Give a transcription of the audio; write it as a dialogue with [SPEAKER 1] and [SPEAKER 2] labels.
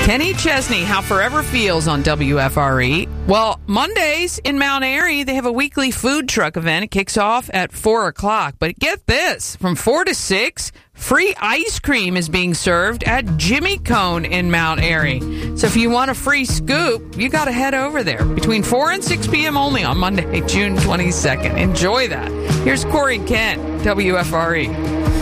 [SPEAKER 1] Kenny Chesney, How Forever Feels on WFRE. Well, Mondays in Mount Airy, they have a weekly food truck event. It kicks off at 4 o'clock. But get this, from 4 to 6, free ice cream is being served at Jimmy Cone in Mount Airy. So if you want a free scoop, you got to head over there between 4 and 6 p.m. only on Monday, June 22nd. Enjoy that. Here's Corey Kent, WFRE.